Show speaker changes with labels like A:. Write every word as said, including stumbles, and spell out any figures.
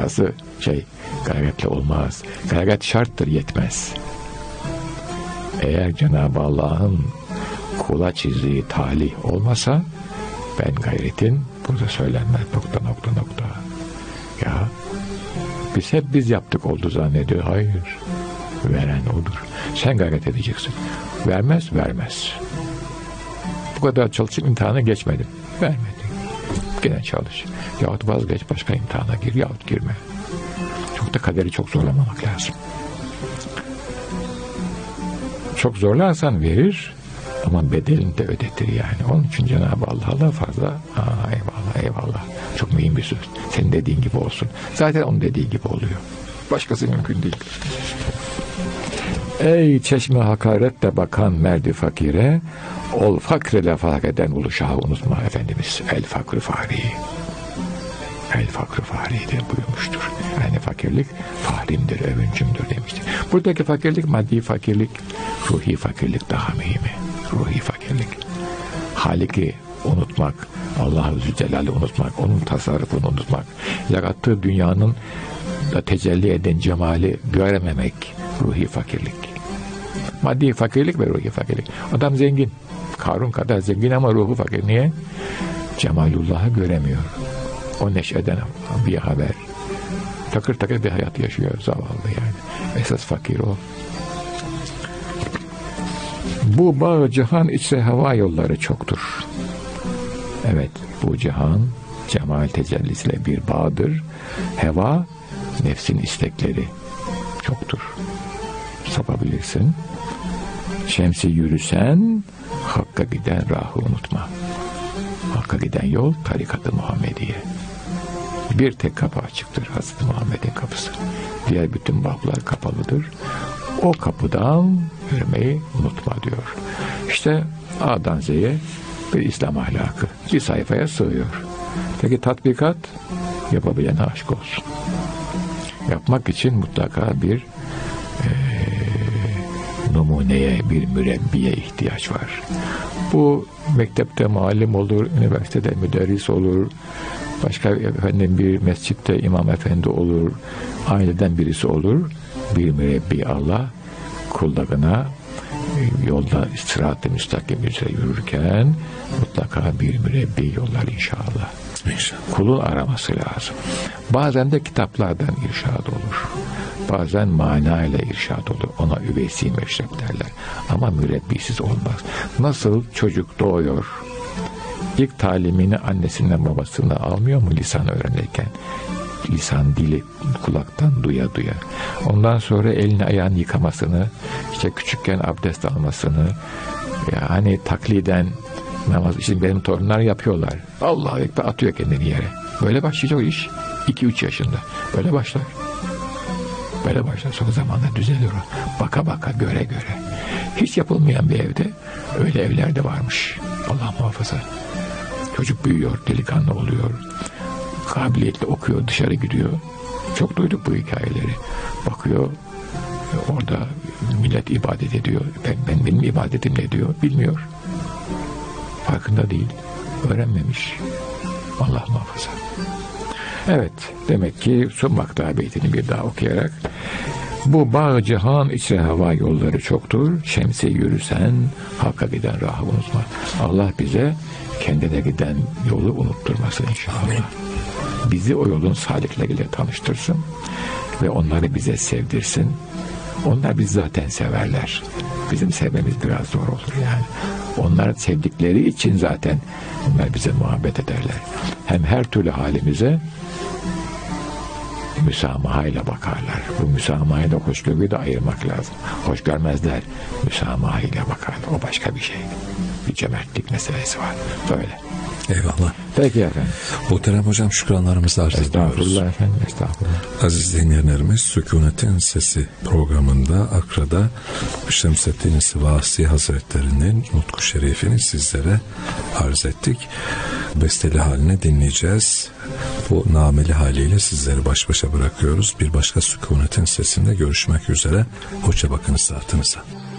A: başkası şey gayretle olmaz. Gayret şarttır, yetmez. Eğer Cenab-ı Allah'ın kula çizdiği talih olmasa ben gayretin burada söylenmez nokta nokta nokta. Ya biz hep biz yaptık oldu zannediyor. Hayır. Veren odur. Sen gayret edeceksin. Vermez, vermez. Bu kadar çalışıp imtihana geçmedim. Vermedi. Gene çalış. Yahut vazgeç, başka imtihana gir yahut girme. Çok da kaderi çok zorlamamak lazım. Çok zorlarsan verir ama bedelini de ödetir yani. Onun için Cenab-ı Allah Allah fazla aa, eyvallah eyvallah. Çok mühim bir söz. Senin dediğin gibi olsun. Zaten onun dediği gibi oluyor. Başkası mümkün değil. Ey çeşme hakaretle bakan merdi fakire, ol fakre lafak eden ulu şahı unutma Efendimiz. El fakr fari. El fakr faridir buyurmuştur. Yani fakirlik fahrimdir, övüncümdür demiştir. Buradaki fakirlik maddi fakirlik, ruhi fakirlik daha mühimi. Ruhi fakirlik. Halik'i unutmak, Allah-u Zülcelal'i unutmak, onun tasarrufunu unutmak, yarattığı dünyanın da tecelli eden cemali görememek, ruhi fakirlik. Maddi fakirlik ve ruhi fakirlik. Adam zengin, Karun kadar zengin ama ruhu fakir. Niye? Cemalullah'ı göremiyor. O neşeden bir haber. Takır takır bir hayat yaşıyor zavallı yani. Esas fakir o. Bu bağ cihan içre hava yolları çoktur. Evet, bu cihan cemal tecellisiyle bir bağdır. Heva, nefsin istekleri çoktur. Sapabilirsin. Şemsi yürüsen, Hakk'a giden rahı unutma. Hakk'a giden yol tarikat-ı Muhammediye. Bir tek kapı açıktır, Hazreti Muhammed'in kapısı. Diğer bütün bablar kapalıdır. O kapıdan yürümeyi unutma diyor. İşte A'dan Z'ye bir İslam ahlakı bir sayfaya sığıyor. Peki tatbikat yapabilene aşk olsun. Yapmak için mutlaka bir e, numuneye, bir mürebbiye ihtiyaç var. Bu mektepte muallim olur, üniversitede müderris olur, başka efendim bir mescitte imam efendi olur, aileden birisi olur. Bir mürebbi Allah kullarına yolda sırat-ı müstakim üzere yürürken mutlaka bir mürebbi yollar inşallah. İnşallah. Kulun araması lazım. Bazen de kitaplardan irşad olur. Bazen mana ile irşad olur. Ona üveysi meşrep derler. Ama mürebbisiz olmaz. Nasıl çocuk doğuyor, İlk talimini annesinden babasından almıyor mu lisan öğrenirken? Lisan, dili kulaktan duya duya. Ondan sonra elini ayağını yıkamasını, işte küçükken abdest almasını, yani takliden namaz, işte benim torunlar yapıyorlar. Allahu Ekber, atıyor kendini yere. Böyle başlayacak o iş. iki üç yaşında. Böyle başlar. Böyle başlar. Sonra zamanla düzelir o. Baka baka, göre göre. Hiç yapılmayan bir evde öyle evler de varmış. Allah muhafaza. Çocuk büyüyor, delikanlı oluyor. Kabiliyetli okuyor, dışarı gidiyor. Çok duyduk bu hikayeleri. Bakıyor, orada millet ibadet ediyor. Ben, ben benim ibadetim ne diyor? Bilmiyor. Farkında değil. Öğrenmemiş. Allah muhafaza. Evet, demek ki son makta beytini bir daha okuyarak bu bağ cihan içre hava yolları çoktur. Şemse yürüsen Hakk'a giden rahı unutma. Allah bize kendine giden yolu unutturmasın inşallah. Amin. Bizi o yolun salikleriyle tanıştırsın ve onları bize sevdirsin. Onlar bizi zaten severler. Bizim sevmemiz biraz zor olur yani. Onlar sevdikleri için zaten onlar bize muhabbet ederler. Hem her türlü halimize müsamahayla bakarlar. Bu müsamahayla hoşgörüyü de ayırmak lazım. Hoş görmezler. Müsamahayla bakarlar. O başka bir şey. Bir cömertlik meselesi var. Böyle.
B: Eyvallah.
A: Peki efendim.
B: Muhterem hocam, şükranlarımızı arz ediyoruz.
A: Estağfurullah efendim. Estağfurullah.
B: Aziz dinleyenlerimiz, Sükunetin Sesi programında Akra'da Şemseddin Sivasi Hazretleri'nin Nutku Şerifini sizlere arz ettik. Besteli haline dinleyeceğiz. Bu nameli haliyle sizleri baş başa bırakıyoruz. Bir başka Sükunetin Sesi'nde görüşmek üzere. Hoşça bakınız saatinize.